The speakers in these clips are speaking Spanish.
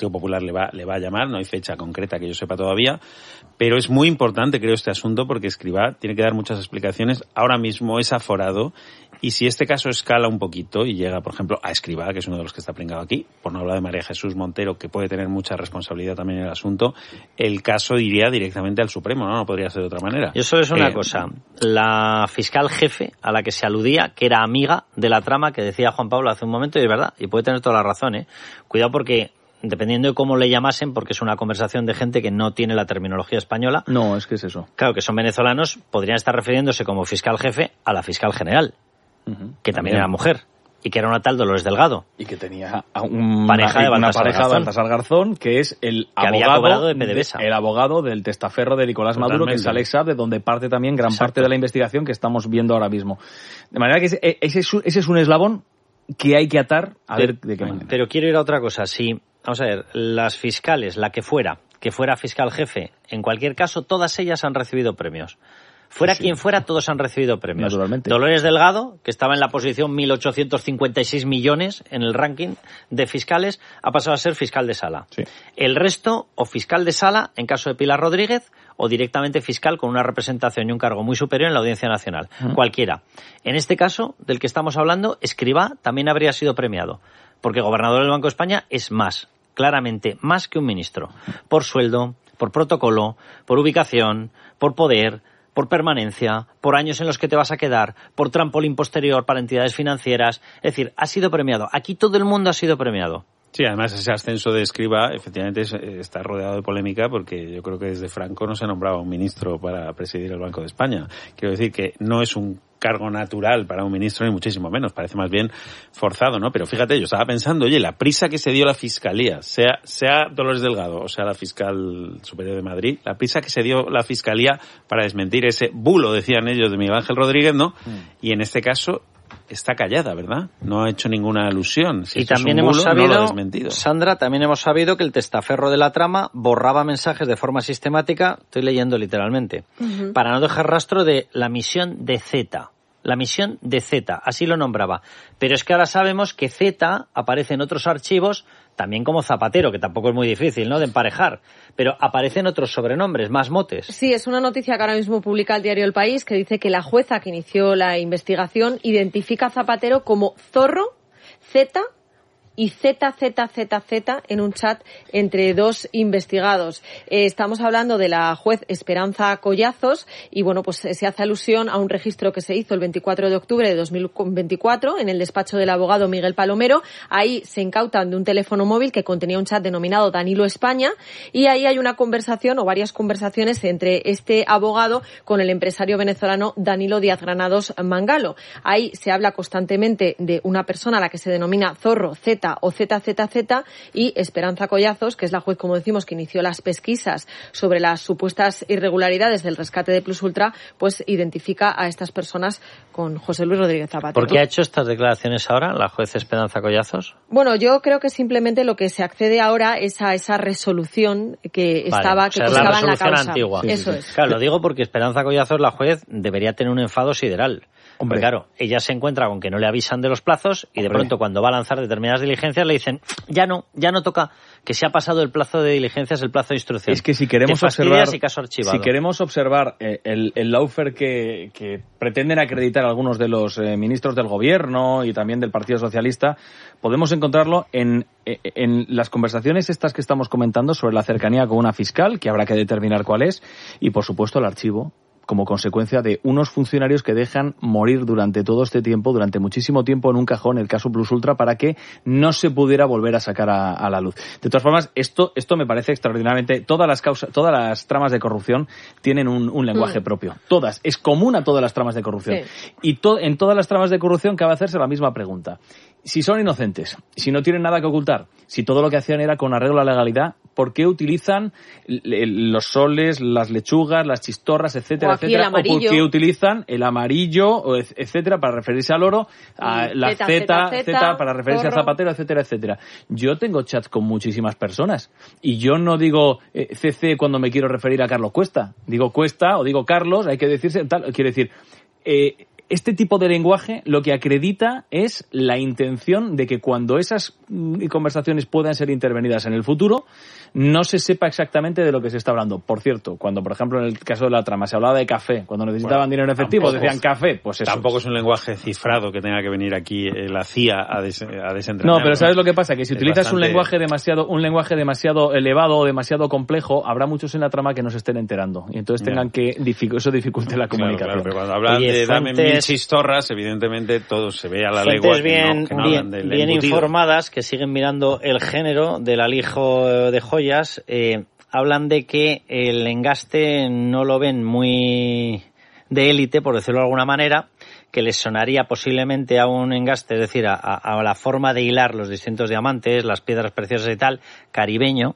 Partido Popular le va a llamar, no hay fecha concreta que yo sepa todavía, pero es muy importante, creo, este asunto, porque Escrivá tiene que dar muchas explicaciones. Ahora mismo es aforado, y si este caso escala un poquito y llega, por ejemplo, a Escrivá, que es uno de los que está pringado aquí, por no hablar de María Jesús Montero, que puede tener mucha responsabilidad también en el asunto, el caso iría directamente al Supremo, ¿no? No podría ser de otra manera. Yo solo es una cosa, la fiscal jefe a la que se aludía, que era amiga de la trama que decía Juan Pablo hace un momento, y es verdad, y puede tener toda la razón, Cuidado porque, dependiendo de cómo le llamasen, porque es una conversación de gente que no tiene la terminología española. No, es que es eso. Claro, que son venezolanos, podrían estar refiriéndose como fiscal jefe a la fiscal general, que también era mujer, y que era una tal Dolores Delgado. Y que tenía una pareja de Baltasar Garzón, que es el abogado de PDVSA. El abogado del testaferro de Nicolás Maduro, que es Alex Saab, de donde parte también gran parte de la investigación que estamos viendo ahora mismo. De manera que ese es un eslabón que hay que atar a ver de qué manera. Pero quiero ir a otra cosa. Vamos a ver, las fiscales, la que fuera fiscal jefe, en cualquier caso, todas ellas han recibido premios. Fuera quien fuera, todos han recibido premios. Naturalmente. Dolores Delgado, que estaba en la posición 1.856 millones en el ranking de fiscales, ha pasado a ser fiscal de sala. Sí. El resto, o fiscal de sala, en caso de Pilar Rodríguez, o directamente fiscal con una representación y un cargo muy superior en la Audiencia Nacional. Cualquiera. En este caso, del que estamos hablando, Escrivá también habría sido premiado, porque gobernador del Banco de España es más, claramente más que un ministro. Por sueldo, por protocolo, por ubicación, por poder, por permanencia, por años en los que te vas a quedar, por trampolín posterior para entidades financieras. Es decir, ha sido premiado. Aquí todo el mundo ha sido premiado. Sí, además ese ascenso de Escrivá efectivamente está rodeado de polémica, porque yo creo que desde Franco no se nombraba un ministro para presidir el Banco de España. Quiero decir que no es un cargo natural para un ministro, ni muchísimo menos, parece más bien forzado, ¿no? Pero fíjate, yo estaba pensando, oye, la prisa que se dio la Fiscalía, sea Dolores Delgado o sea la Fiscal Superior de Madrid, la prisa que se dio la Fiscalía para desmentir ese bulo, decían ellos, de Miguel Ángel Rodríguez, ¿no? Y en este caso está callada, ¿verdad? No ha hecho ninguna alusión. Si y también es un bulo, hemos sabido, no lo ha desmentido. Sandra, también hemos sabido que el testaferro de la trama borraba mensajes de forma sistemática, estoy leyendo literalmente, para no dejar rastro de la misión de Z. La misión de Z, así lo nombraba. Pero es que ahora sabemos que Z aparece en otros archivos, también como Zapatero, que tampoco es muy difícil, ¿no?, de emparejar. Pero aparecen otros sobrenombres, más motes. Sí, es una noticia que ahora mismo publica el diario El País, que dice que la jueza que inició la investigación identifica a Zapatero como Zorro, Z y ZZZZ en un chat entre dos investigados. Estamos hablando de la juez Esperanza Collazos y, bueno, pues se hace alusión a un registro que se hizo el 24 de octubre de 2024 en el despacho del abogado Miguel Palomero. Ahí se incautan de un teléfono móvil que contenía un chat denominado Danilo España, y ahí hay una conversación o varias conversaciones entre este abogado con el empresario venezolano Danilo Díaz Granados Mangalo. Ahí se habla constantemente de una persona a la que se denomina Zorro, Z o ZZZ, y Esperanza Collazos, que es la juez, como decimos, que inició las pesquisas sobre las supuestas irregularidades del rescate de Plus Ultra, pues identifica a estas personas con José Luis Rodríguez Zapatero. ¿Por qué ha hecho estas declaraciones ahora la juez Esperanza Collazos? Bueno, yo creo que simplemente lo que se accede ahora es a esa resolución que estaba, que constaba en la causa. Antigua. Eso es. Claro, lo digo porque Esperanza Collazos, la juez, debería tener un enfado sideral. Hombre, claro, ella se encuentra con que no le avisan de los plazos y de pronto cuando va a lanzar determinadas diligencias le dicen ya no toca, que se ha pasado el plazo de diligencias, el plazo de instrucción. Es que si queremos observar el lawfare que pretenden acreditar algunos de los ministros del gobierno y también del Partido Socialista, podemos encontrarlo en las conversaciones estas que estamos comentando sobre la cercanía con una fiscal, que habrá que determinar cuál es, y por supuesto el archivo, como consecuencia de unos funcionarios que dejan morir durante todo este tiempo, durante muchísimo tiempo, en un cajón el caso Plus Ultra, para que no se pudiera volver a sacar a la luz. De todas formas, esto me parece extraordinariamente. Todas las tramas de corrupción tienen un lenguaje propio. Todas. Es común a todas las tramas de corrupción. Sí. Y en todas las tramas de corrupción cabe hacerse la misma pregunta. Si son inocentes, si no tienen nada que ocultar, si todo lo que hacían era con arreglo a la legalidad, ¿por qué utilizan los soles, las lechugas, las chistorras, etcétera, etcétera? ¿O por qué utilizan el amarillo, etcétera, para referirse al oro, a la Z para referirse a Zapatero, etcétera, etcétera? Yo tengo chats con muchísimas personas y yo no digo CC cuando me quiero referir a Carlos Cuesta. Digo Cuesta o digo Carlos, hay que decirse tal. Quiero decir, este tipo de lenguaje lo que acredita es la intención de que cuando esas conversaciones puedan ser intervenidas en el futuro, no se sepa exactamente de lo que se está hablando. Por cierto, cuando, por ejemplo, en el caso de la trama se hablaba de café, cuando necesitaban dinero en efectivo, decían café, pues eso. Tampoco es un lenguaje cifrado que tenga que venir aquí la CIA a desentrañar. No, pero ¿sabes lo que pasa? Que si utilizas un lenguaje demasiado elevado o demasiado complejo, habrá muchos en la trama que no se estén enterando. Y entonces tengan que... Eso dificulte la comunicación. Claro, pero cuando hablan de dame 1000 chistorras, evidentemente todo se ve a la legua. Bien informadas, que siguen mirando el género del alijo de joyas, hablan de que el engaste no lo ven muy de élite, por decirlo de alguna manera, que les sonaría posiblemente a un engaste, es decir, a la forma de hilar los distintos diamantes, las piedras preciosas y tal, caribeño.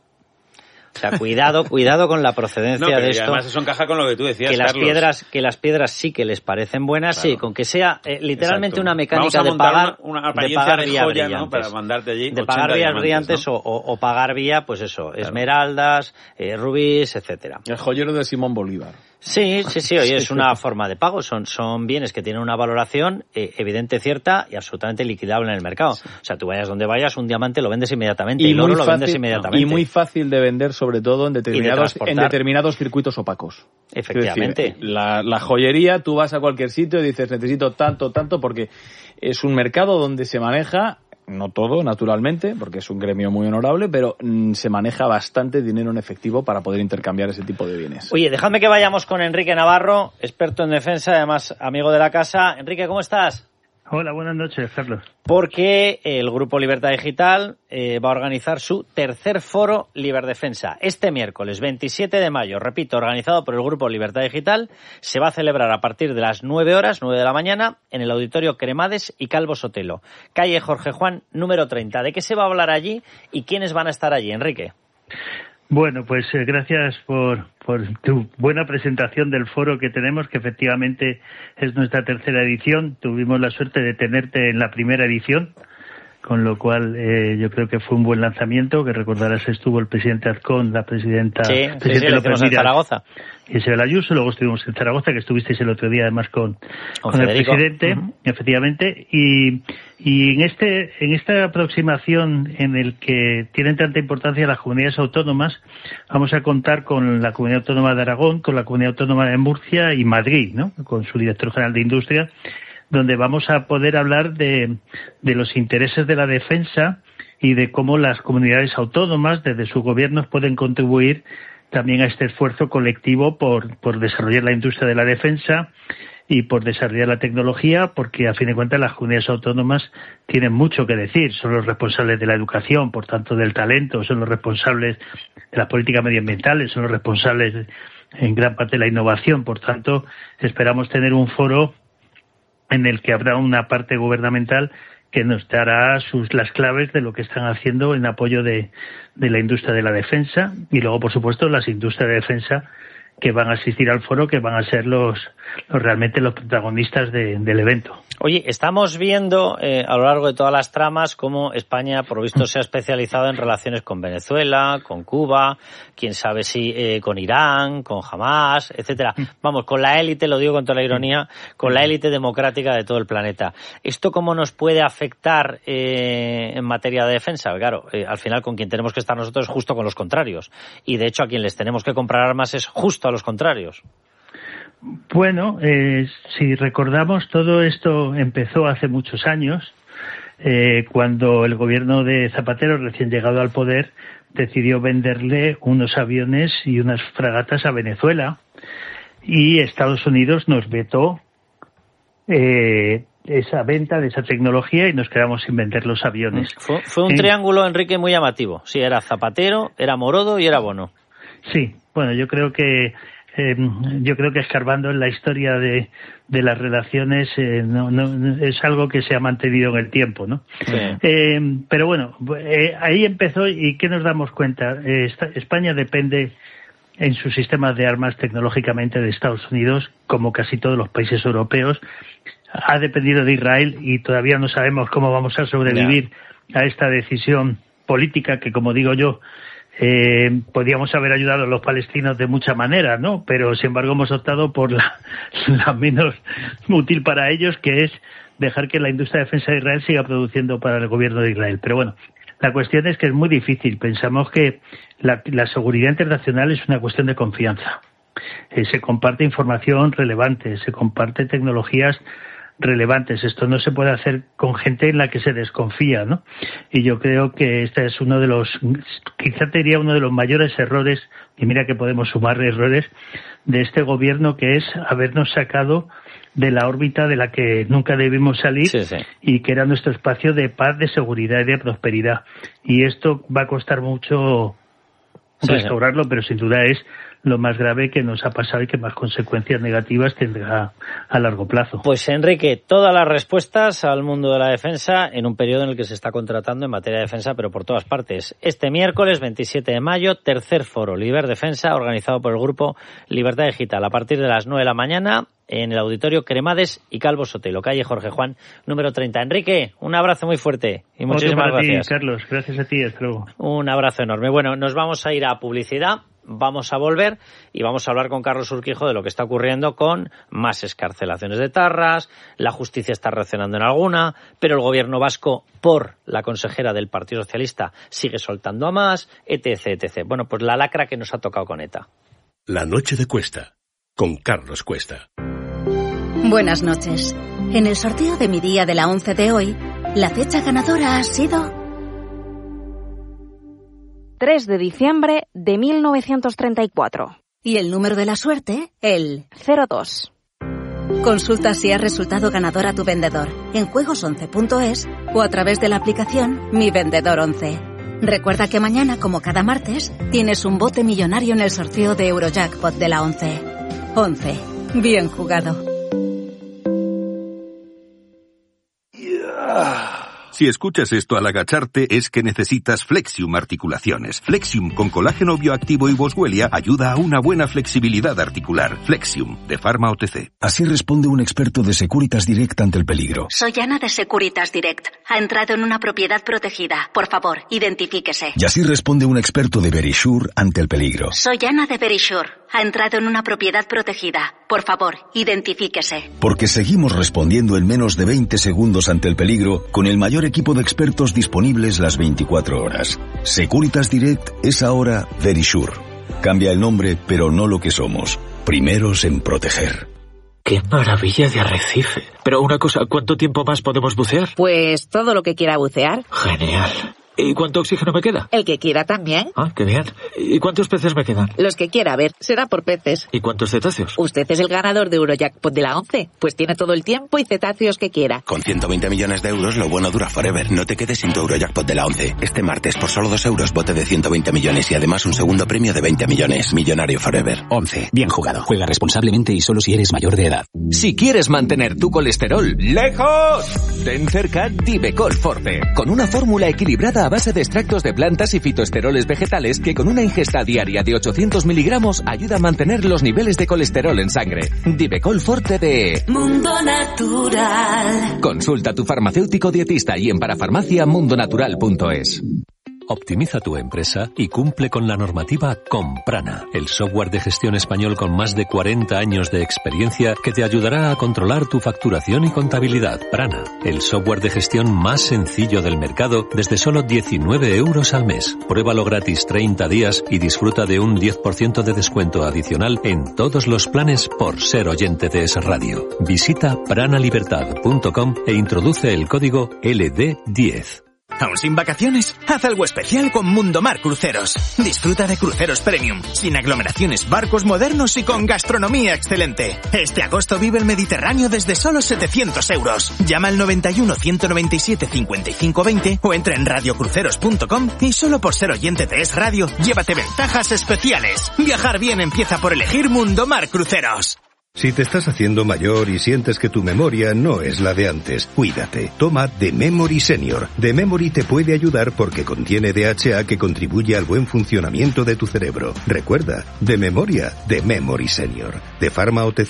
O sea, cuidado con la procedencia de esto. Además eso encaja con lo que tú decías, que Carlos. las piedras sí que les parecen buenas, claro. Sí, con que sea literalmente una mecánica de pagar una vía joya, brillantes, ¿no? Para mandarte allí de pagar vías brillantes, ¿no? o pagar vía, pues eso, claro. Esmeraldas, rubíes, etcétera. El joyero de Simón Bolívar. Sí, oye, es una forma de pago, son bienes que tienen una valoración evidente, cierta y absolutamente liquidable en el mercado. Sí. O sea, tú vayas donde vayas, un diamante lo vendes inmediatamente, y el oro lo vendes inmediatamente. Y muy fácil de vender, sobre todo en determinados circuitos opacos. Efectivamente. Es decir, la joyería, tú vas a cualquier sitio y dices, necesito tanto, porque es un mercado donde se maneja... No todo, naturalmente, porque es un gremio muy honorable, pero se maneja bastante dinero en efectivo para poder intercambiar ese tipo de bienes. Oye, dejadme que vayamos con Enrique Navarro, experto en defensa, además amigo de la casa. Enrique, ¿cómo estás? Hola, buenas noches, Carlos. Porque el Grupo Libertad Digital va a organizar su tercer foro Liberdefensa. Este miércoles 27 de mayo, repito, organizado por el Grupo Libertad Digital, se va a celebrar a partir de las 9 de la mañana, en el Auditorio Cremades y Calvo Sotelo, calle Jorge Juan, número 30. ¿De qué se va a hablar allí y quiénes van a estar allí, Enrique? Bueno, pues gracias por tu buena presentación del foro que tenemos, que efectivamente es nuestra tercera edición. Tuvimos la suerte de tenerte en la primera edición, con lo cual yo creo que fue un buen lanzamiento, que recordarás estuvo el presidente Azcón, la presidenta... Sí, lo hicimos en Zaragoza. Y Isabel Ayuso, luego estuvimos en Zaragoza, que estuvisteis el otro día además con el presidente, efectivamente, y en esta aproximación en el que tienen tanta importancia las comunidades autónomas, vamos a contar con la Comunidad Autónoma de Aragón, con la Comunidad Autónoma de Murcia y Madrid, ¿no? Con su director general de Industria, donde vamos a poder hablar de los intereses de la defensa y de cómo las comunidades autónomas, desde sus gobiernos, pueden contribuir también a este esfuerzo colectivo por desarrollar la industria de la defensa y por desarrollar la tecnología, porque a fin de cuentas las comunidades autónomas tienen mucho que decir, son los responsables de la educación, por tanto del talento, son los responsables de las políticas medioambientales, son los responsables en gran parte de la innovación, por tanto esperamos tener un foro en el que habrá una parte gubernamental que nos dará las claves de lo que están haciendo en apoyo de la industria de la defensa y luego, por supuesto, las industrias de defensa que van a asistir al foro, que van a ser realmente los protagonistas del evento. Oye, estamos viendo a lo largo de todas las tramas cómo España, por lo visto, se ha especializado en relaciones con Venezuela, con Cuba, quién sabe si con Irán, con Hamás, etcétera. Vamos, con la élite, lo digo con toda la ironía, con la élite democrática de todo el planeta. ¿Esto cómo nos puede afectar en materia de defensa? Claro, al final con quien tenemos que estar nosotros es justo con los contrarios. Y de hecho a quien les tenemos que comprar armas es justo a los contrarios. Bueno, si recordamos, todo esto empezó hace muchos años, cuando el gobierno de Zapatero, recién llegado al poder, decidió venderle unos aviones y unas fragatas a Venezuela, y Estados Unidos nos vetó esa venta de esa tecnología y nos quedamos sin vender los aviones. Fue un triángulo, Enrique, muy llamativo. Sí, era Zapatero, era Morodo y era Bono. Sí, bueno, yo creo que escarbando en la historia de las relaciones no es algo que se ha mantenido en el tiempo, ¿no? Sí. Pero bueno, ahí empezó. ¿Y qué nos damos cuenta? España depende en sus sistemas de armas tecnológicamente de Estados Unidos, como casi todos los países europeos. Ha dependido de Israel y todavía no sabemos cómo vamos a sobrevivir a esta decisión política que, como digo yo, Podríamos haber ayudado a los palestinos de muchas maneras, ¿no? Pero sin embargo hemos optado por la menos útil para ellos, que es dejar que la industria de defensa de Israel siga produciendo para el gobierno de Israel. Pero bueno, la cuestión es que es muy difícil. Pensamos que la seguridad internacional es una cuestión de confianza. Se comparte información relevante, se comparte tecnologías relevantes. Esto no se puede hacer con gente en la que se desconfía, ¿no? Y yo creo que este es uno de los, quizá te diría uno de los mayores errores, y mira que podemos sumar errores, de este gobierno, que es habernos sacado de la órbita de la que nunca debimos salir, y que era nuestro espacio de paz, de seguridad y de prosperidad. Y esto va a costar mucho restaurarlo, pero sin duda es lo más grave que nos ha pasado y que más consecuencias negativas tendrá a largo plazo. Pues Enrique, todas las respuestas al mundo de la defensa en un periodo en el que se está contratando en materia de defensa, pero por todas partes. Este miércoles 27 de mayo, tercer foro Liber Defensa, organizado por el grupo Libertad Digital, a partir de las 9 de la mañana en el auditorio Cremades y Calvo Sotelo, calle Jorge Juan, número 30. Enrique, un abrazo muy fuerte y muchísimas gracias. Carlos, gracias a ti, hasta luego. Un abrazo enorme. Bueno, nos vamos a ir a publicidad. Vamos a volver y vamos a hablar con Carlos Urquijo de lo que está ocurriendo con más excarcelaciones de tarras, la justicia está reaccionando en alguna, pero el gobierno vasco, por la consejera del Partido Socialista, sigue soltando a más, etc, etc. Bueno, pues la lacra que nos ha tocado con ETA. La noche de Cuesta, con Carlos Cuesta. Buenas noches. En el sorteo de mi día de la 11 de hoy, la fecha ganadora ha sido 3 de diciembre de 1934. Y el número de la suerte, el 02. Consulta si has resultado ganador a tu vendedor en juegos11.es o a través de la aplicación Mi Vendedor 11. Recuerda que mañana, como cada martes, tienes un bote millonario en el sorteo de Eurojackpot de la 11. 11. Bien jugado. Si escuchas esto al agacharte es que necesitas Flexium Articulaciones. Flexium con colágeno bioactivo y boswellia ayuda a una buena flexibilidad articular. Flexium, de Pharma OTC. Así responde un experto de Securitas Direct ante el peligro. Soy Ana de Securitas Direct. Ha entrado en una propiedad protegida. Por favor, identifíquese. Y así responde un experto de Verisure ante el peligro. Soy Ana de Verisure. Ha entrado en una propiedad protegida. Por favor, identifíquese. Porque seguimos respondiendo en menos de 20 segundos ante el peligro con el mayor equipo de expertos disponibles las 24 horas. Securitas Direct es ahora Verisure. Cambia el nombre, pero no lo que somos. Primeros en proteger. ¡Qué maravilla de arrecife! Pero una cosa, ¿cuánto tiempo más podemos bucear? Pues todo lo que quiera bucear. Genial. ¿Y cuánto oxígeno me queda? El que quiera también. Ah, qué bien. ¿Y cuántos peces me quedan? Los que quiera, a ver, será por peces. ¿Y cuántos cetáceos? Usted es el ganador de Eurojackpot de la 11, pues tiene todo el tiempo y cetáceos que quiera. Con 120 millones de euros, lo bueno dura forever. No te quedes sin tu Eurojackpot de la 11. Este martes, por solo 2 euros, bote de 120 millones y además un segundo premio de 20 millones. Millonario forever. 11. Bien jugado. Juega responsablemente y solo si eres mayor de edad. Si quieres mantener tu colesterol lejos, ten cerca Divecol Forte, con una fórmula equilibrada a base de extractos de plantas y fitoesteroles vegetales que con una ingesta diaria de 800 miligramos ayuda a mantener los niveles de colesterol en sangre. Divecol Forte de Mundo Natural. Consulta a tu farmacéutico dietista y en parafarmacia.mundonatural.es. Optimiza tu empresa y cumple con la normativa con Prana, el software de gestión español con más de 40 años de experiencia que te ayudará a controlar tu facturación y contabilidad. Prana, el software de gestión más sencillo del mercado desde solo 19 euros al mes. Pruébalo gratis 30 días y disfruta de un 10% de descuento adicional en todos los planes por ser oyente de Es Radio. Visita pranalibertad.com e introduce el código LD10. ¿Aún sin vacaciones? Haz algo especial con Mundomar Cruceros. Disfruta de cruceros premium, sin aglomeraciones, barcos modernos y con gastronomía excelente. Este agosto vive el Mediterráneo desde solo 700 euros. Llama al 91 197 55 20 o entra en radiocruceros.com y solo por ser oyente de Es Radio, llévate ventajas especiales. Viajar bien empieza por elegir Mundomar Cruceros. Si te estás haciendo mayor y sientes que tu memoria no es la de antes, cuídate. Toma The Memory Senior. The Memory te puede ayudar porque contiene DHA que contribuye al buen funcionamiento de tu cerebro. Recuerda, de memoria, The Memory Senior. De Pharma OTC.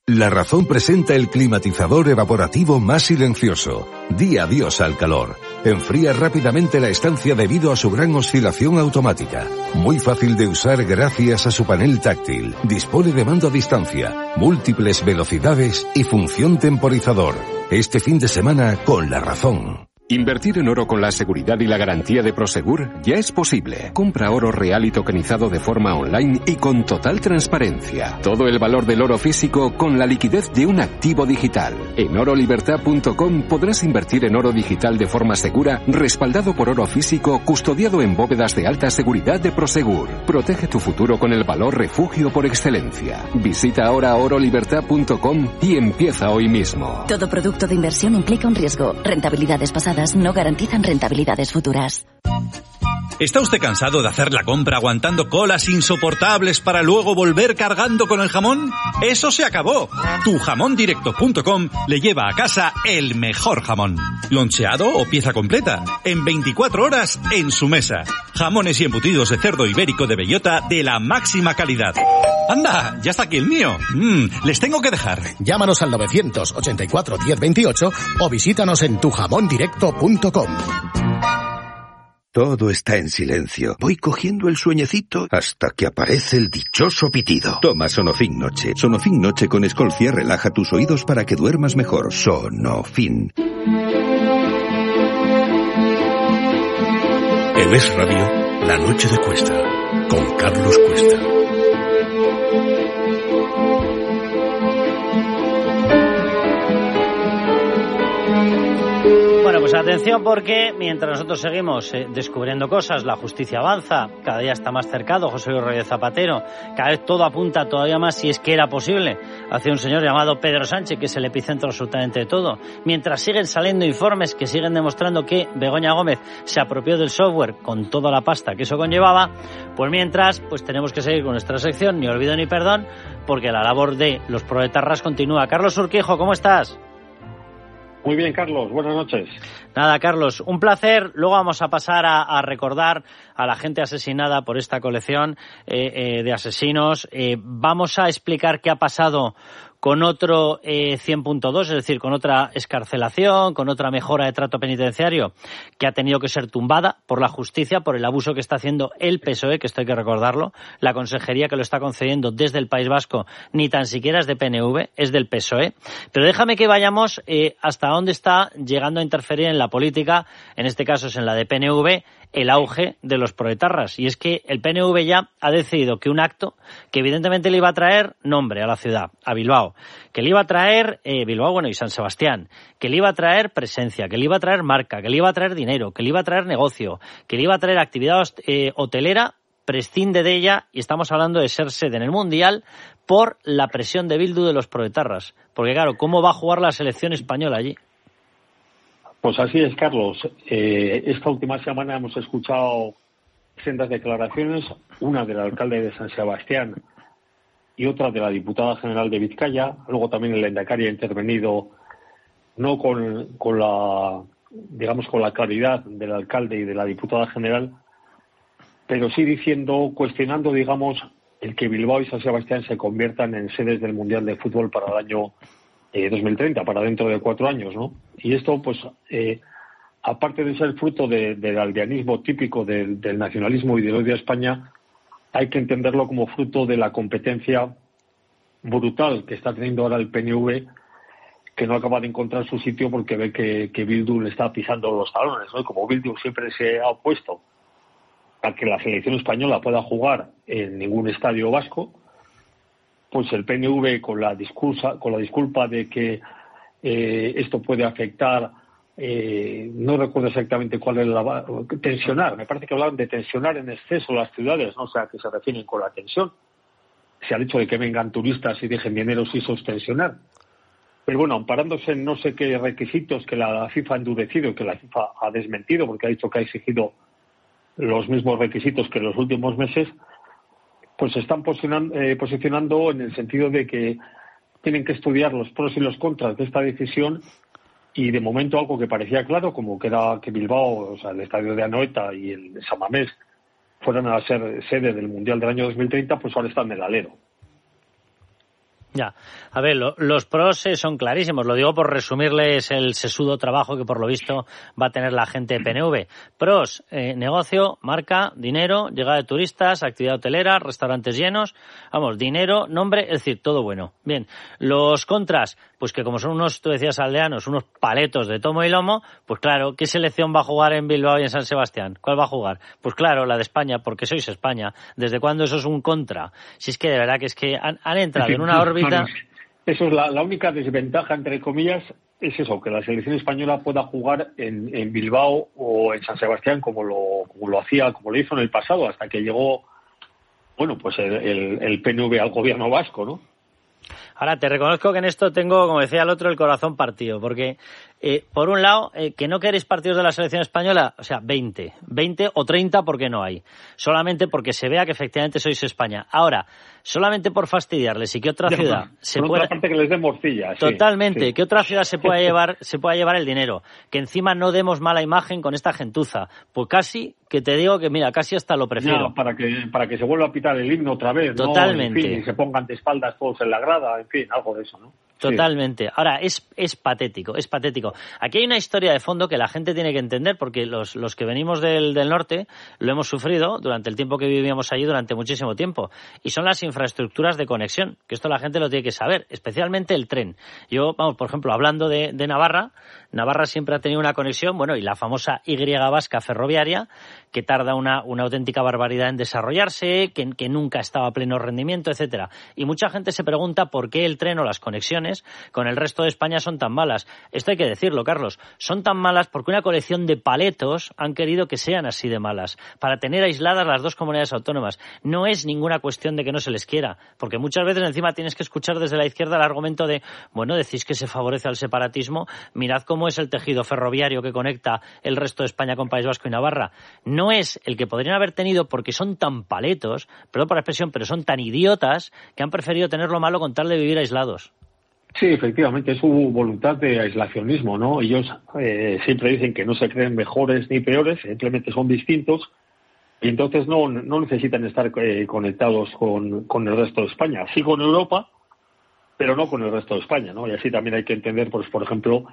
La Razón presenta el climatizador evaporativo más silencioso. Di adiós al calor. Enfría rápidamente la estancia debido a su gran oscilación automática. Muy fácil de usar gracias a su panel táctil. Dispone de mando a distancia, múltiples velocidades y función temporizador. Este fin de semana con La Razón. Invertir en oro con la seguridad y la garantía de Prosegur ya es posible. Compra oro real y tokenizado de forma online y con total transparencia. Todo el valor del oro físico con la liquidez de un activo digital. En orolibertad.com podrás invertir en oro digital de forma segura, respaldado por oro físico, custodiado en bóvedas de alta seguridad de Prosegur. Protege tu futuro con el valor refugio por excelencia. Visita ahora orolibertad.com y empieza hoy mismo. Todo producto de inversión implica un riesgo. Rentabilidades pasadas no garantizan rentabilidades futuras. ¿Está usted cansado de hacer la compra aguantando colas insoportables para luego volver cargando con el jamón? ¡Eso se acabó! Tujamondirecto.com le lleva a casa el mejor jamón. Loncheado o pieza completa. En 24 horas en su mesa. Jamones y embutidos de cerdo ibérico de bellota de la máxima calidad. ¡Anda! ¡Ya está aquí el mío! Les tengo que dejar. Llámanos al 984 1028 o visítanos en tujamondirecto.com. Todo está en silencio. Voy cogiendo el sueñecito hasta que aparece el dichoso pitido. Toma Sonofin Noche. Sonofin Noche con Escolcia relaja tus oídos para que duermas mejor. Sonofin. En Es Radio, La Noche de Cuesta, con Carlos Cuesta. Bueno, pues atención, porque mientras nosotros seguimos descubriendo cosas, la justicia avanza, cada día está más cercado José Luis Rodríguez Zapatero, cada vez todo apunta todavía más, si es que era posible, hacia un señor llamado Pedro Sánchez, que es el epicentro absolutamente de todo. Mientras siguen saliendo informes que siguen demostrando que Begoña Gómez se apropió del software con toda la pasta que eso conllevaba, pues mientras, pues tenemos que seguir con nuestra sección, ni olvido ni perdón, porque la labor de los proetarras continúa. Carlos Urquijo, ¿cómo estás? Muy bien, Carlos. Buenas noches. Nada, Carlos, un placer. Luego vamos a pasar a recordar a la gente asesinada por esta colección de asesinos. Vamos a explicar qué ha pasado con otro 100.2, es decir, con otra excarcelación, con otra mejora de trato penitenciario que ha tenido que ser tumbada por la justicia por el abuso que está haciendo el PSOE, que esto hay que recordarlo. La consejería que lo está concediendo desde el País Vasco ni tan siquiera es de PNV, es del PSOE. Pero déjame que vayamos hasta dónde está llegando a interferir en la política, en este caso es en la de PNV, el auge de los proetarras. Y es que el PNV ya ha decidido que un acto que evidentemente le iba a traer nombre a la ciudad, a Bilbao, que le iba a traer Bilbao, bueno, y San Sebastián, que le iba a traer presencia, que le iba a traer marca, que le iba a traer dinero, que le iba a traer negocio, que le iba a traer actividad hotelera, prescinde de ella, y estamos hablando de ser sede en el Mundial por la presión de Bildu de los proetarras. Porque claro, ¿cómo va a jugar la selección española allí? Pues así es, Carlos. Esta última semana hemos escuchado sendas declaraciones, una del alcalde de San Sebastián y otra de la diputada general de Vizcaya. Luego también el lehendakari ha intervenido, no con la claridad del alcalde y de la diputada general, pero sí cuestionando, el que Bilbao y San Sebastián se conviertan en sedes del Mundial de Fútbol para el año 2030, para dentro de 4 años, ¿no? Y esto, pues, aparte de ser fruto del aldeanismo típico del nacionalismo y del odio a España, hay que entenderlo como fruto de la competencia brutal que está teniendo ahora el PNV, que no acaba de encontrar su sitio porque ve que Bildu le está pisando los talones, ¿no? Y como Bildu siempre se ha opuesto a que la selección española pueda jugar en ningún estadio vasco, pues el PNV con la disculpa de que esto puede afectar, no recuerdo exactamente cuál es tensionar, me parece que hablaban de tensionar en exceso las ciudades, no o sea, que se refieren con la tensión. Se ha dicho de que vengan turistas y dejen dineros y sostensionar. Pero bueno, amparándose en no sé qué requisitos que la FIFA ha endurecido y que la FIFA ha desmentido, porque ha dicho que ha exigido los mismos requisitos que en los últimos meses, pues se están posicionando en el sentido de que tienen que estudiar los pros y los contras de esta decisión, y de momento algo que parecía claro, como que era que Bilbao, o sea, el estadio de Anoeta y el de San Mamés fueran a ser sede del Mundial del año 2030, pues ahora están en el alero. Ya, a ver, los pros son clarísimos, lo digo por resumirles el sesudo trabajo que por lo visto va a tener la gente de PNV. Pros, negocio, marca, dinero, llegada de turistas, actividad hotelera, restaurantes llenos, vamos, dinero, nombre, es decir, todo bueno. Bien, los contras, pues que como son unos, tú decías aldeanos, unos paletos de tomo y lomo, pues claro, ¿qué selección va a jugar en Bilbao y en San Sebastián? ¿Cuál va a jugar? Pues claro, la de España, porque sois España. ¿Desde cuándo eso es un contra? Si es que de verdad que es que han entrado en una órbita. Eso es la única desventaja, entre comillas, es eso, que la selección española pueda jugar en Bilbao o en San Sebastián como lo hacía, como lo hizo en el pasado, hasta que llegó, bueno, pues el PNV al gobierno vasco, ¿no? Ahora, te reconozco que en esto tengo, como decía el otro, el corazón partido, porque, por un lado, que no queréis partidos de la selección española, o sea, 20 o 30 porque no hay, solamente porque se vea que efectivamente sois España. Ahora, solamente por fastidiarles y que otra ciudad se pueda... Otra parte que les dé morcilla. Totalmente, sí. que otra ciudad se pueda llevar el dinero, que encima no demos mala imagen con esta gentuza, pues casi, que te digo que mira, casi hasta lo prefiero. No, para que se vuelva a pitar el himno otra vez, totalmente. ¿no? En fin, y se pongan de espaldas todos en la grada, en fin, algo de eso, ¿no? Totalmente. Sí. Ahora, es patético, es patético. Aquí hay una historia de fondo que la gente tiene que entender, porque los que venimos del norte lo hemos sufrido durante el tiempo que vivíamos allí durante muchísimo tiempo. Y son las infraestructuras de conexión, que esto la gente lo tiene que saber, especialmente el tren. Yo, vamos, por ejemplo, hablando de Navarra, Navarra siempre ha tenido una conexión, bueno, y la famosa Y vasca ferroviaria, que tarda una auténtica barbaridad en desarrollarse, que nunca estaba a pleno rendimiento, etcétera. Y mucha gente se pregunta por qué el tren o las conexiones con el resto de España son tan malas. Esto hay que decirlo, Carlos. Son tan malas porque una colección de paletos han querido que sean así de malas, para tener aisladas las dos comunidades autónomas. No es ninguna cuestión de que no se les quiera, porque muchas veces encima tienes que escuchar desde la izquierda el argumento de, bueno, decís que se favorece al separatismo, mirad cómo es el tejido ferroviario que conecta el resto de España con País Vasco y Navarra. No es el que podrían haber tenido porque son tan paletos, perdón por la expresión, pero son tan idiotas que han preferido tenerlo malo con tal de vivir aislados. Sí, efectivamente, es su voluntad de aislacionismo, ¿no? Ellos siempre dicen que no se creen mejores ni peores, simplemente son distintos, y entonces no necesitan estar conectados con el resto de España. Sí con Europa, pero no con el resto de España, ¿no? Y así también hay que entender, pues, por ejemplo,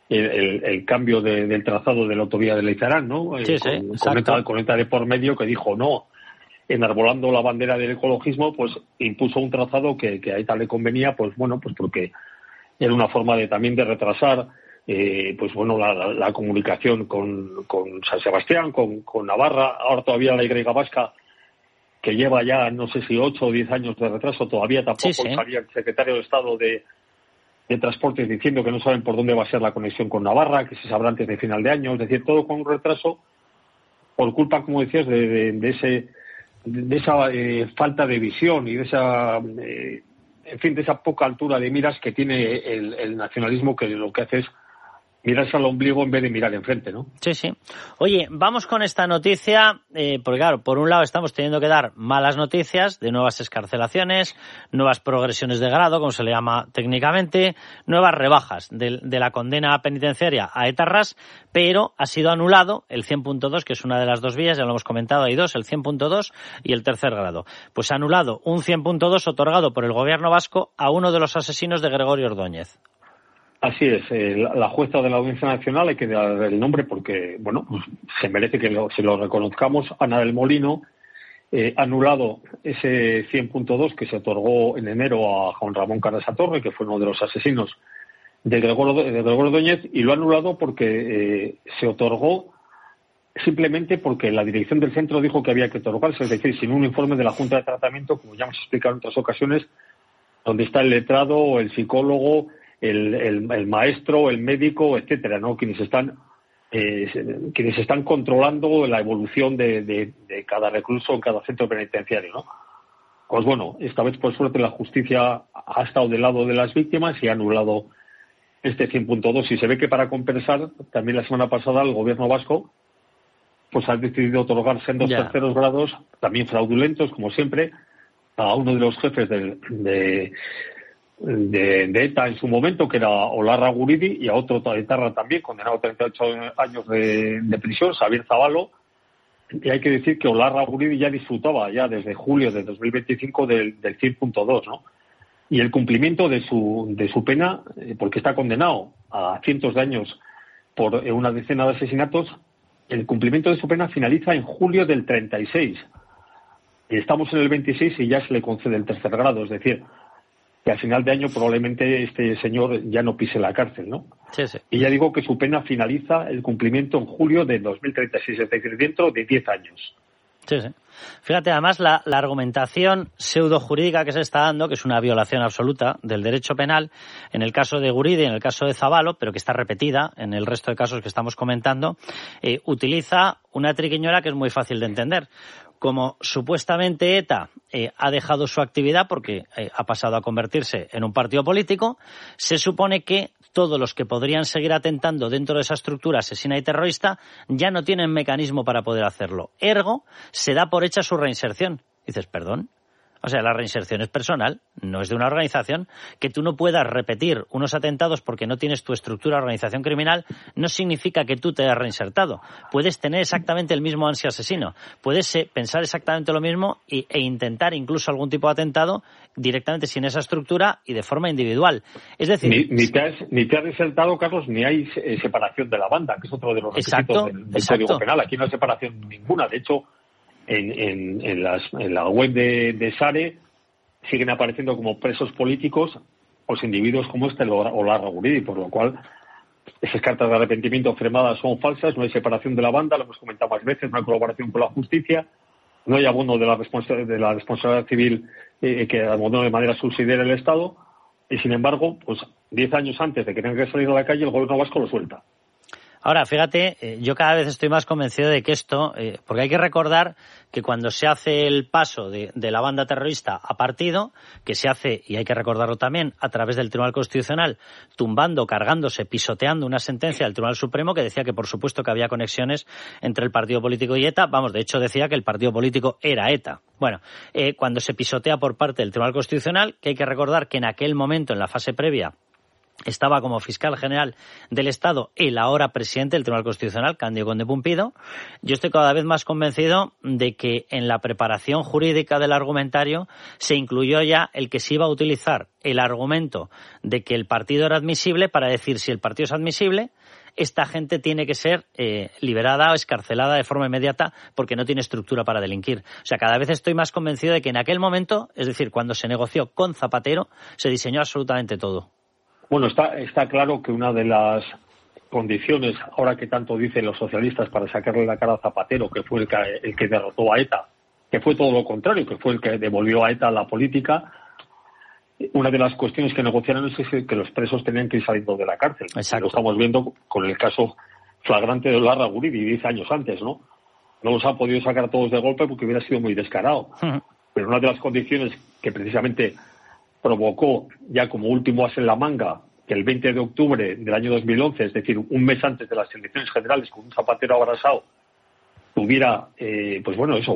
el cambio del trazado de la autovía de Leizarán, ¿no? Sí, con ETA de por medio, que dijo no, enarbolando la bandera del ecologismo, pues impuso un trazado que a ETA le convenía, pues bueno, pues porque era una forma también de retrasar pues bueno, la comunicación con San Sebastián, con Navarra. Ahora todavía la Y vasca, que lleva ya no sé si 8 o 10 años de retraso, todavía tampoco salía el secretario de Estado de Transportes diciendo que no saben por dónde va a ser la conexión con Navarra, que se sabrá antes de final de año. Es decir, todo con un retraso por culpa, como decías, de esa falta de visión y de esa de esa poca altura de miras que tiene el nacionalismo, que lo que hace es mirarse al ombligo en vez de mirar enfrente, ¿no? Sí, sí. Oye, vamos con esta noticia, porque claro, por un lado estamos teniendo que dar malas noticias de nuevas excarcelaciones, nuevas progresiones de grado, como se le llama técnicamente, nuevas rebajas de la condena penitenciaria a etarras, pero ha sido anulado el 100.2, que es una de las dos vías, ya lo hemos comentado, hay dos, el 100.2 y el tercer grado. Pues ha anulado un 100.2 otorgado por el gobierno vasco a uno de los asesinos de Gregorio Ordóñez. Así es, la jueza de la Audiencia Nacional, hay que dar el nombre porque, bueno, pues se merece que se lo reconozcamos, Ana del Molino, ha anulado ese 100.2 que se otorgó en enero a Juan Ramón Carrasco Torre, que fue uno de los asesinos de Gregorio Ordóñez, y lo ha anulado porque se otorgó simplemente porque la dirección del centro dijo que había que otorgarse, es decir, sin un informe de la Junta de Tratamiento, como ya hemos explicado en otras ocasiones, donde está el letrado, el psicólogo, el maestro, el médico, etcétera, ¿no? Quienes están controlando la evolución de cada recluso en cada centro penitenciario, ¿no? Pues bueno, esta vez por suerte la justicia ha estado del lado de las víctimas y ha anulado este 100.2, y se ve que para compensar, también la semana pasada el gobierno vasco pues ha decidido otorgarse en dos terceros grados, también fraudulentos, como siempre, a uno de los jefes de ETA en su momento, que era Olarra Guridi, y a otro etarra también, condenado a 38 años de prisión, Xavier Zabalo. Y hay que decir que Olarra Guridi ya disfrutaba ya desde julio de 2025 del 100.2, ¿no? y el cumplimiento de su pena, porque está condenado a cientos de años por una decena de asesinatos, el cumplimiento de su pena finaliza en julio del 36. Estamos en el 26 y ya se le concede el tercer grado, es decir, que al final de año probablemente este señor ya no pise la cárcel, ¿no? Sí, sí. Y ya digo que su pena finaliza el cumplimiento en julio de 2036, es decir, dentro de 10 años. Sí, sí. Fíjate, además, la argumentación pseudojurídica que se está dando, que es una violación absoluta del derecho penal, en el caso de Guridi, en el caso de Zabalo, pero que está repetida en el resto de casos que estamos comentando, utiliza una triquiñuela que es muy fácil de entender. Como supuestamente ETA ha dejado su actividad porque ha pasado a convertirse en un partido político, se supone que todos los que podrían seguir atentando dentro de esa estructura asesina y terrorista ya no tienen mecanismo para poder hacerlo. Ergo, se da por hecha su reinserción. Dices, ¿perdón? O sea, la reinserción es personal, no es de una organización. Que tú no puedas repetir unos atentados porque no tienes tu estructura de organización criminal no significa que tú te hayas reinsertado. Puedes tener exactamente el mismo ansia asesino, puedes pensar exactamente lo mismo e intentar incluso algún tipo de atentado directamente sin esa estructura y de forma individual. Es decir... Ni te has reinsertado, Carlos, ni hay separación de la banda, que es otro de los requisitos del Código Penal. Aquí no hay separación ninguna. De hecho, en la web de SARE siguen apareciendo como presos políticos pues individuos como o Larra Guridi, por lo cual esas cartas de arrepentimiento firmadas son falsas, no hay separación de la banda, lo hemos comentado más veces, no hay colaboración con la justicia, no hay abono de la responsabilidad civil que abonó de manera subsidiaria el Estado, y sin embargo, pues 10 años antes de que tenga que salir a la calle, el gobierno vasco lo suelta. Ahora, fíjate, yo cada vez estoy más convencido de que esto, porque hay que recordar que cuando se hace el paso de la banda terrorista a partido, que se hace, y hay que recordarlo también, a través del Tribunal Constitucional, tumbando, cargándose, pisoteando una sentencia del Tribunal Supremo que decía que por supuesto que había conexiones entre el partido político y ETA, vamos, de hecho decía que el partido político era ETA. Bueno, cuando se pisotea por parte del Tribunal Constitucional, que hay que recordar que en aquel momento, en la fase previa, estaba como fiscal general del Estado el ahora presidente del Tribunal Constitucional, Cándido Conde Pumpido. Yo estoy cada vez más convencido de que en la preparación jurídica del argumentario se incluyó ya el que se iba a utilizar el argumento de que el partido era admisible para decir si el partido es admisible, esta gente tiene que ser liberada o escarcelada de forma inmediata porque no tiene estructura para delinquir. O sea, cada vez estoy más convencido de que en aquel momento, es decir, cuando se negoció con Zapatero, se diseñó absolutamente todo. Bueno, está claro que una de las condiciones, ahora que tanto dicen los socialistas para sacarle la cara a Zapatero, que fue el que derrotó a ETA, que fue todo lo contrario, que fue el que devolvió a ETA la política, una de las cuestiones que negociaron es que los presos tenían que ir saliendo de la cárcel. Exacto. Lo estamos viendo con el caso flagrante de Larra Guridi 10 años antes, ¿no? No los han podido sacar todos de golpe porque hubiera sido muy descarado. Pero una de las condiciones que precisamente provocó ya como último as en la manga que el 20 de octubre del año 2011, es decir, un mes antes de las elecciones generales, con un Zapatero abrasado, tuviera, pues bueno, eso,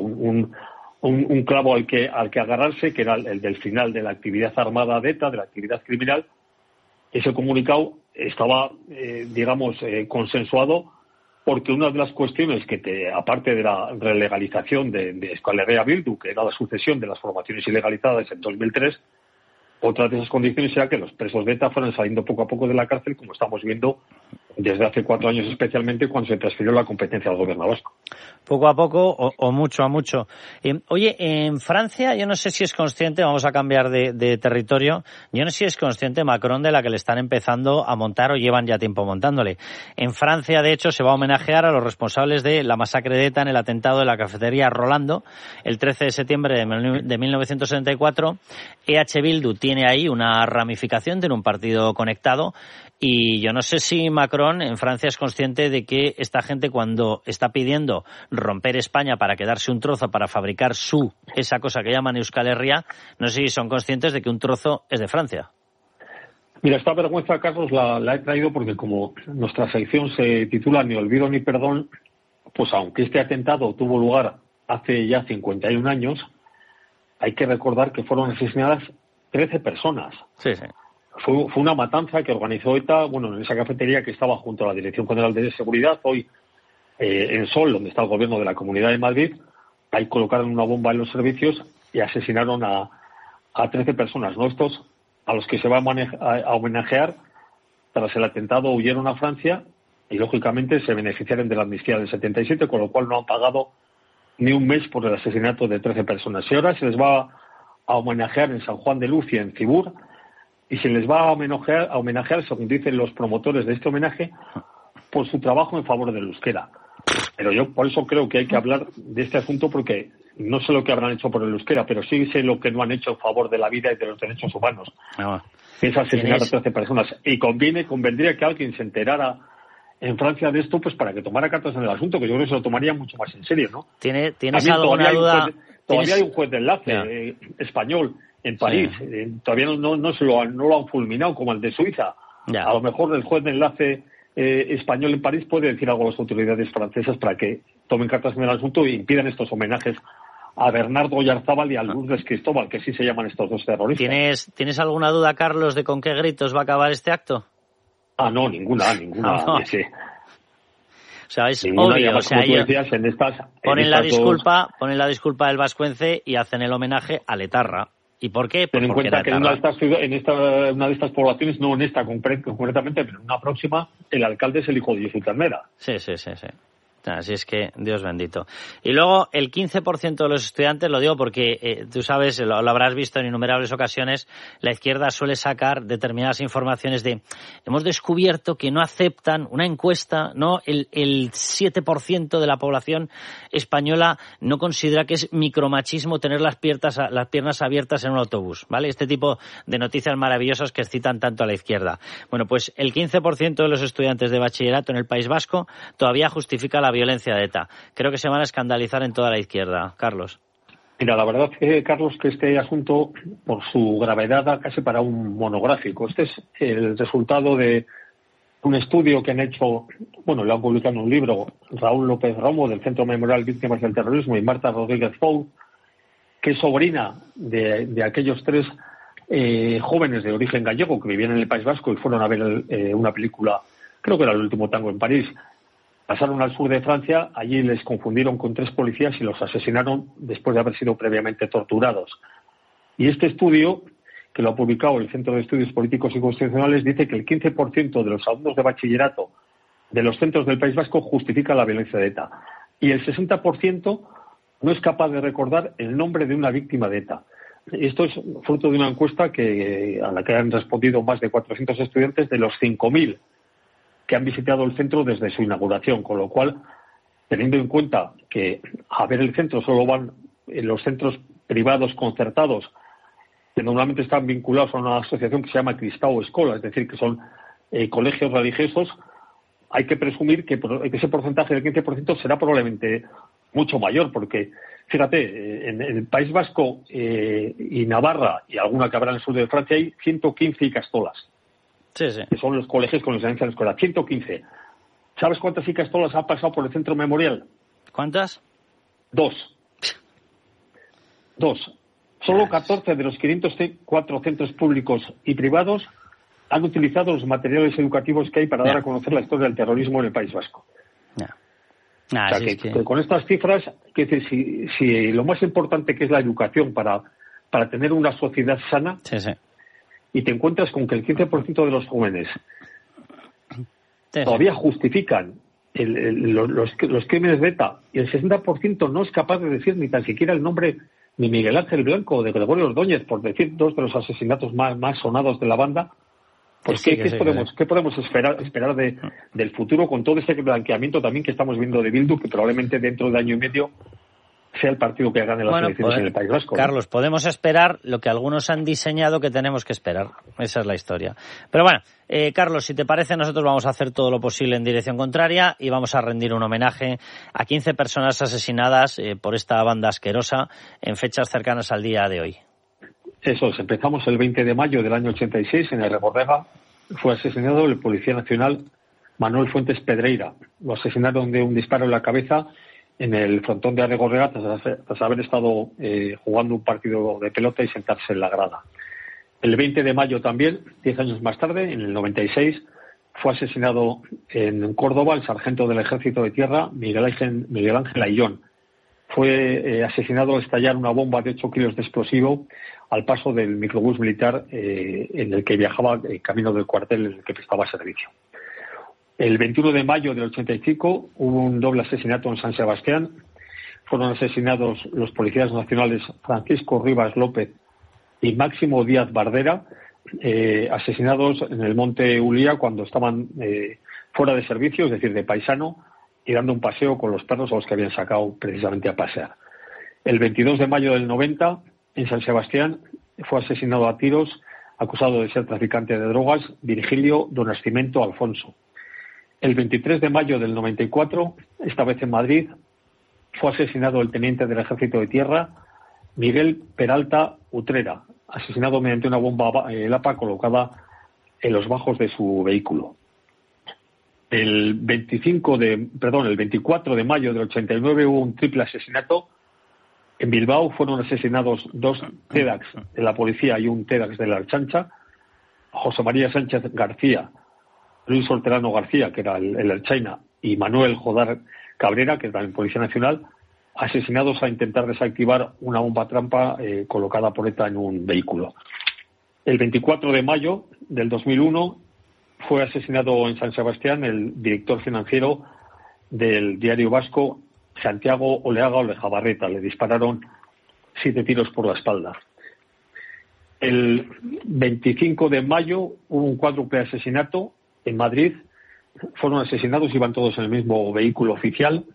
un clavo al que agarrarse, que era el del final de la actividad armada de ETA, de la actividad criminal. Ese comunicado estaba, consensuado, porque una de las cuestiones que, aparte de la relegalización de Euskal Herria Bildu, que era la sucesión de las formaciones ilegalizadas en 2003, otra de esas condiciones era que los presos de ETA fueran saliendo poco a poco de la cárcel, como estamos viendo desde hace 4 años especialmente, cuando se transfirió la competencia al gobierno vasco. Poco a poco o mucho a mucho. Oye, en Francia, yo no sé si es consciente, vamos a cambiar de territorio, yo no sé si es consciente Macron de la que le están empezando a montar o llevan ya tiempo montándole. En Francia, de hecho, se va a homenajear a los responsables de la masacre de ETA en el atentado de la cafetería Rolando, el 13 de septiembre de 1974. EH Bildu tiene ahí una ramificación, tiene un partido conectado, y yo no sé si Macron en Francia es consciente de que esta gente, cuando está pidiendo romper España para quedarse un trozo para fabricar esa cosa que llaman Euskal Herria, no sé si son conscientes de que un trozo es de Francia. Mira, esta vergüenza, Carlos, la he traído porque como nuestra sección se titula Ni olvido ni perdón, pues aunque este atentado tuvo lugar hace ya 51 años, hay que recordar que fueron asesinadas 13 personas. Sí, sí. Fue una matanza que organizó ETA, bueno, en esa cafetería que estaba junto a la Dirección General de Seguridad, hoy en Sol, donde está el gobierno de la Comunidad de Madrid. Ahí colocaron una bomba en los servicios y asesinaron a 13 personas, ¿no? Estos a los que se va a homenajear. Tras el atentado huyeron a Francia y, lógicamente, se beneficiaron de la amnistía del 77, con lo cual no han pagado ni un mes por el asesinato de 13 personas. Y ahora se les va a homenajear en San Juan de Luz y en Cibur, y se les va a homenajear, según dicen los promotores de este homenaje, por su trabajo en favor del euskera. Pero yo por eso creo que hay que hablar de este asunto, porque no sé lo que habrán hecho por el euskera, pero sí sé lo que no han hecho en favor de la vida y de los derechos humanos. Es asesinar a 13 personas. Y convendría que alguien se enterara en Francia de esto, pues para que tomara cartas en el asunto, que yo creo que se lo tomaría mucho más en serio, ¿no? ¿Tienes alguna duda? Todavía hay un juez de enlace español en París. Todavía no lo han fulminado como el de Suiza. A lo mejor el juez de enlace español en París puede decir algo a las autoridades francesas para que tomen cartas en el asunto y impidan estos homenajes a Bernardo Oyarzábal y a Lourdes Cristóbal, que sí se llaman estos dos terroristas. ¿Tienes alguna duda, Carlos, de con qué gritos va a acabar este acto? No, ninguna. No. Sí. O sea, es obvio. O sea, ponen la disculpa del vascuence y hacen el homenaje a Letarra. ¿Y por qué? Ten en cuenta que en una de estas poblaciones, no en esta concretamente, pero en una próxima, el alcalde es el hijo de Jesús Ternera. Sí. Así es que, Dios bendito. Y luego, el 15% de los estudiantes, lo digo porque tú sabes, lo habrás visto en innumerables ocasiones, la izquierda suele sacar determinadas informaciones de hemos descubierto que no aceptan una encuesta, ¿no? El 7% de la población española no considera que es micromachismo tener las piernas abiertas en un autobús, ¿vale? Este tipo de noticias maravillosas que excitan tanto a la izquierda. Bueno, pues el 15% de los estudiantes de bachillerato en el País Vasco todavía justifica la violencia de ETA. Creo que se van a escandalizar en toda la izquierda. Carlos. Mira, la verdad que, Carlos, que este asunto, por su gravedad, da casi para un monográfico. Este es el resultado de un estudio que han hecho, lo han publicado en un libro, Raúl López Romo, del Centro Memorial Víctimas del Terrorismo, y Marta Rodríguez Fou, que es sobrina de aquellos tres jóvenes de origen gallego que vivían en el País Vasco y fueron a ver una película, creo que era El último tango en París. Pasaron al sur de Francia, allí les confundieron con 3 policías y los asesinaron después de haber sido previamente torturados. Y este estudio, que lo ha publicado el Centro de Estudios Políticos y Constitucionales, dice que el 15% de los alumnos de bachillerato de los centros del País Vasco justifica la violencia de ETA. Y el 60% no es capaz de recordar el nombre de una víctima de ETA. Esto es fruto de una encuesta a la que han respondido más de 400 estudiantes de los 5.000 que han visitado el centro desde su inauguración, con lo cual, teniendo en cuenta que a ver el centro solo van en los centros privados concertados, que normalmente están vinculados a una asociación que se llama Cristau Escola, es decir, que son colegios religiosos, hay que presumir que ese porcentaje del 15% será probablemente mucho mayor, porque, fíjate, en el País Vasco y Navarra, y alguna que habrá en el sur de Francia, hay 115 icastolas. Sí. Que son los colegios con licencia en la escuela. 115. ¿Sabes cuántas icastolas han pasado por el Centro Memorial? ¿Cuántas? 2. Solo 14 de los 504 centros públicos y privados han utilizado los materiales educativos que hay para dar a conocer la historia del terrorismo en el País Vasco. Que con estas cifras, si lo más importante que es la educación para tener una sociedad sana, y te encuentras con que el 15% de los jóvenes todavía justifican los crímenes de ETA y el 60% no es capaz de decir ni tan siquiera el nombre ni Miguel Ángel Blanco o de Gregorio Ordóñez, por decir 2 de los asesinatos más sonados de la banda, pues ¿qué podemos esperar del futuro con todo ese blanqueamiento también que estamos viendo de Bildu, que probablemente dentro de año y medio sea el partido que gane las elecciones en el País Vasco? Carlos, podemos esperar lo que algunos han diseñado que tenemos que esperar. Esa es la historia. Pero bueno, Carlos, si te parece, nosotros vamos a hacer todo lo posible en dirección contraria y vamos a rendir un homenaje a 15 personas asesinadas por esta banda asquerosa en fechas cercanas al día de hoy. Eso es. Empezamos el 20 de mayo del año 86 en el Reborrega. Fue asesinado el Policía Nacional Manuel Fuentes Pedreira. Lo asesinaron de un disparo en la cabeza en el frontón de Arregorrega tras haber estado jugando un partido de pelota y sentarse en la grada. El 20 de mayo también, 10 años más tarde, en el 96, fue asesinado en Córdoba el sargento del Ejército de Tierra Miguel Ángel Ayllón. fue asesinado al estallar una bomba de 8 kilos de explosivo al paso del microbús militar en el que viajaba camino del cuartel en el que prestaba servicio. El 21 de mayo del 85 hubo un doble asesinato en San Sebastián. Fueron asesinados los policías nacionales Francisco Rivas López y Máximo Díaz Bardera, asesinados en el Monte Ulía cuando estaban fuera de servicio, es decir, de paisano, y dando un paseo con los perros a los que habían sacado precisamente a pasear. El 22 de mayo del 90, en San Sebastián, fue asesinado a tiros, acusado de ser traficante de drogas, Virgilio Don Nascimento Alfonso. El 23 de mayo del 94, esta vez en Madrid, fue asesinado el teniente del Ejército de Tierra, Miguel Peralta Utrera, asesinado mediante una bomba Lapa colocada en los bajos de su vehículo. El 24 de mayo del 89 hubo un triple asesinato. En Bilbao fueron asesinados 2 TEDx de la policía y un TEDx de la Ertzaintza. José María Sánchez García, Luis Hortelano García, que era el Ertzaina, y Manuel Jodar Cabrera, que era el Policía Nacional, asesinados a intentar desactivar una bomba trampa colocada por ETA en un vehículo. El 24 de mayo del 2001 fue asesinado en San Sebastián el director financiero del Diario Vasco, Santiago Oleaga Olejabarreta. Le dispararon 7 tiros por la espalda. El 25 de mayo hubo un cuádruple asesinato en Madrid. Fueron asesinados, iban todos en el mismo vehículo oficial.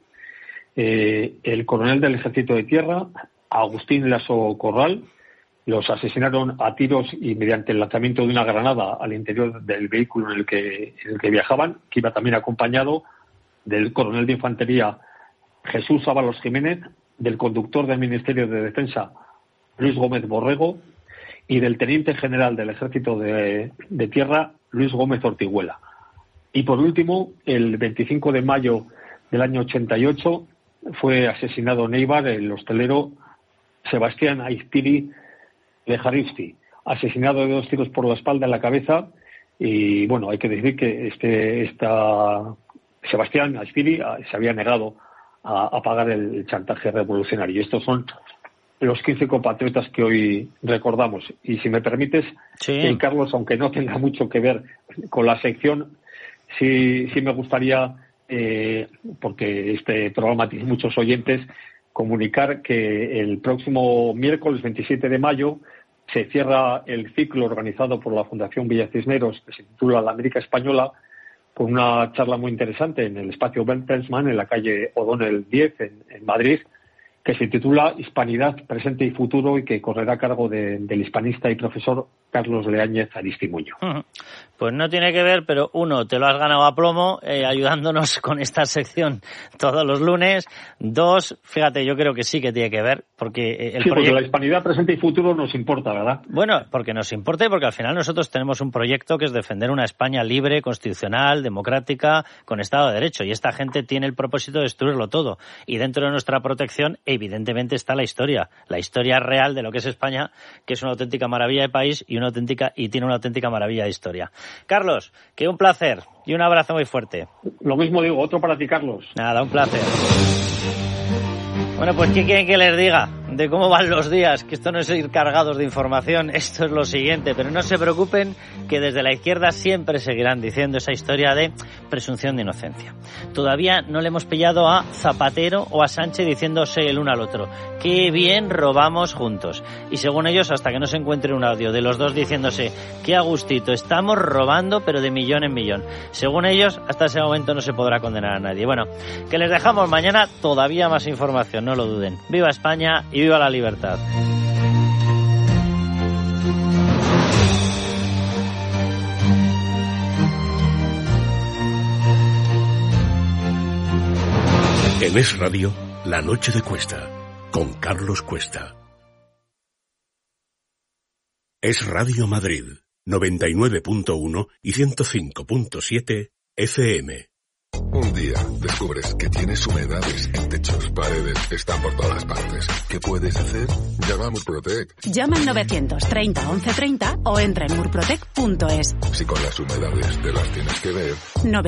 El coronel del Ejército de Tierra, Agustín Lasso Corral, los asesinaron a tiros y mediante el lanzamiento de una granada al interior del vehículo en el que viajaban, que iba también acompañado del coronel de infantería Jesús Ábalos Jiménez, del conductor del Ministerio de Defensa Luis Gómez Borrego y del teniente general del Ejército de Tierra Luis Gómez Ortiguela. Y por último, el 25 de mayo del año 88 fue asesinado en Eibar el hostelero Sebastián Aizpiri Lejarivsky, asesinado de 2 tiros por la espalda en la cabeza. Y bueno, hay que decir que Sebastián Aizpiri se había negado a pagar el chantaje revolucionario. Y estos son los 15 compatriotas que hoy recordamos. Y si me permites, sí. Carlos, aunque no tenga mucho que ver con la sección, sí me gustaría, porque este programa tiene muchos oyentes, comunicar que el próximo miércoles 27 de mayo se cierra el ciclo organizado por la Fundación Villa Cisneros, que se titula La América Española, con una charla muy interesante en el espacio Bertelsmann, en la calle O'Donnell 10, en Madrid, que se titula Hispanidad, Presente y Futuro, y que correrá a cargo del hispanista y profesor Carlos Leáñez Aristimuño. Pues no tiene que ver, pero uno, te lo has ganado a plomo ayudándonos con esta sección todos los lunes. 2, fíjate, yo creo que sí que tiene que ver, porque porque la hispanidad, presente y futuro nos importa, ¿verdad? Bueno, porque nos importa y porque al final nosotros tenemos un proyecto que es defender una España libre, constitucional, democrática, con Estado de Derecho, y esta gente tiene el propósito de destruirlo todo. Y dentro de nuestra protección, evidentemente, está la historia real de lo que es España, que es una auténtica maravilla de país y tiene una auténtica maravilla de historia. Carlos, que un placer y un abrazo muy fuerte. Lo mismo digo, otro para ti, Carlos. Nada, un placer. Bueno, pues ¿qué quieren que les diga de cómo van los días? Que esto no es ir cargados de información, esto es lo siguiente. Pero no se preocupen, que desde la izquierda siempre seguirán diciendo esa historia de presunción de inocencia. Todavía no le hemos pillado a Zapatero o a Sánchez diciéndose el uno al otro: qué bien robamos juntos. Y según ellos, hasta que no se encuentre un audio de los dos diciéndose qué a gustito, estamos robando pero de millón en millón. Según ellos, hasta ese momento no se podrá condenar a nadie. Bueno, que les dejamos mañana todavía más información, no lo duden. ¡Viva España y viva la libertad! En Es Radio, La Noche de Cuesta, con Carlos Cuesta. Es Radio Madrid, 99.1 y 105.7 FM. Un día descubres que tienes humedades en techos, paredes, están por todas partes. ¿Qué puedes hacer? Llama a Murprotec. Llama al 930 1130 o entra en murprotec.es. Si con las humedades te las tienes que ver.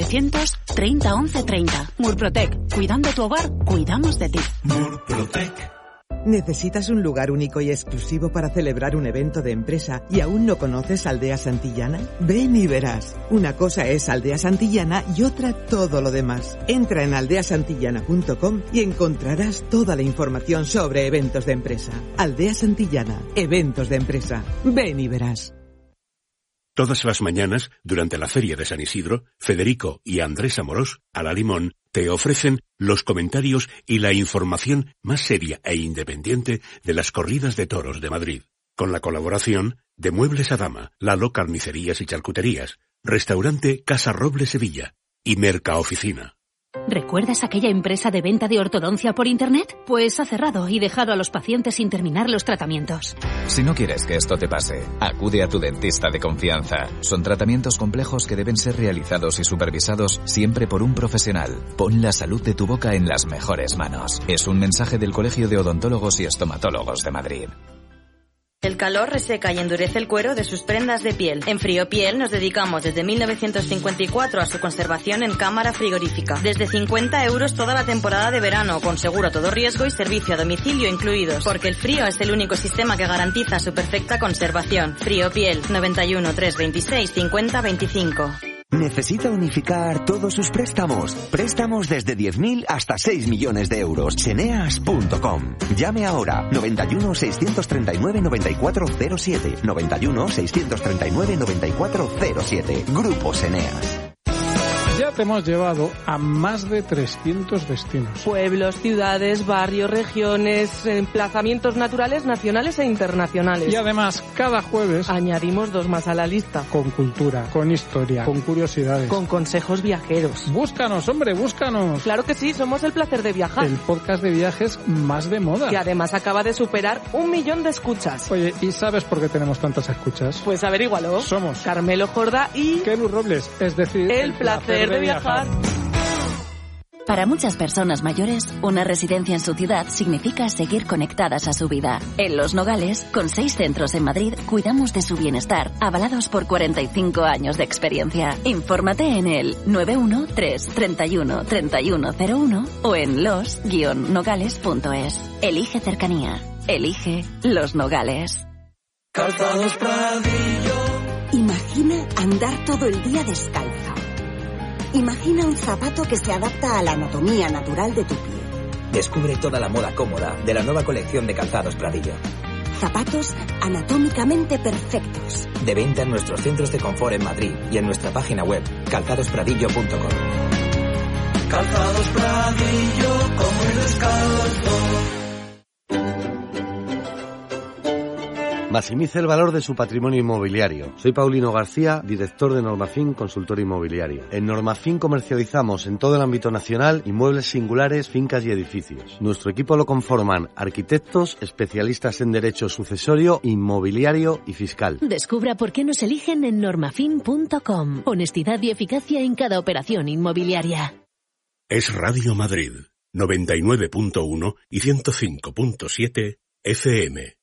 930 1130. Murprotec. Cuidando tu hogar, cuidamos de ti. Murprotec. ¿Necesitas un lugar único y exclusivo para celebrar un evento de empresa y aún no conoces Aldea Santillana? Ven y verás. Una cosa es Aldea Santillana y otra todo lo demás. Entra en aldeasantillana.com y encontrarás toda la información sobre eventos de empresa. Aldea Santillana, eventos de empresa. Ven y verás. Todas las mañanas, durante la Feria de San Isidro, Federico y Andrés Amorós, a la Limón, te ofrecen los comentarios y la información más seria e independiente de las corridas de toros de Madrid. Con la colaboración de Muebles Adama, Lalo Carnicerías y Charcuterías, Restaurante Casa Roble Sevilla y Mercaoficina. ¿Recuerdas aquella empresa de venta de ortodoncia por Internet? Pues ha cerrado y dejado a los pacientes sin terminar los tratamientos. Si no quieres que esto te pase, acude a tu dentista de confianza. Son tratamientos complejos que deben ser realizados y supervisados siempre por un profesional. Pon la salud de tu boca en las mejores manos. Es un mensaje del Colegio de Odontólogos y Estomatólogos de Madrid. El calor reseca y endurece el cuero de sus prendas de piel. En Friopiel nos dedicamos desde 1954 a su conservación en cámara frigorífica. Desde 50 € toda la temporada de verano, con seguro a todo riesgo y servicio a domicilio incluidos. Porque el frío es el único sistema que garantiza su perfecta conservación. Friopiel, 91 326 50 25. ¿Necesita unificar todos sus préstamos? Préstamos desde 10.000 hasta 6 millones de euros. Ceneas.com. Llame ahora. 91 639 9407. 91 639 9407. Grupo Ceneas. Ya te hemos llevado a más de 300 destinos. Pueblos, ciudades, barrios, regiones, emplazamientos naturales nacionales e internacionales. Y además, cada jueves añadimos 2 más a la lista. Con cultura, con historia, con curiosidades. Con consejos viajeros. Búscanos, hombre, búscanos. Claro que sí, somos El Placer de Viajar. El podcast de viajes más de moda. Que además acaba de superar 1 millón de escuchas. Oye, ¿y sabes por qué tenemos tantas escuchas? Pues averígualo. Somos Carmelo Jordá y Kelu Robles, es decir, El Placer de Viajar. Para muchas personas mayores, una residencia en su ciudad significa seguir conectadas a su vida. En Los Nogales, con 6 centros en Madrid, cuidamos de su bienestar, avalados por 45 años de experiencia. Infórmate en el 913 31 3101 o en los-nogales.es. Elige cercanía. Elige Los Nogales. Calzados Pradillo. Imagina andar todo el día descalza. Imagina un zapato que se adapta a la anatomía natural de tu pie. Descubre toda la moda cómoda de la nueva colección de Calzados Pradillo. Zapatos anatómicamente perfectos. De venta en nuestros centros de confort en Madrid y en nuestra página web, calzadospradillo.com. Calzados Pradillo, como el descalzo. Maximice el valor de su patrimonio inmobiliario. Soy Paulino García, director de Normafin Consultora Inmobiliaria. En Normafin comercializamos en todo el ámbito nacional inmuebles singulares, fincas y edificios. Nuestro equipo lo conforman arquitectos, especialistas en derecho sucesorio, inmobiliario y fiscal. Descubra por qué nos eligen en normafin.com. Honestidad y eficacia en cada operación inmobiliaria. Es Radio Madrid, 99.1 y 105.7 FM.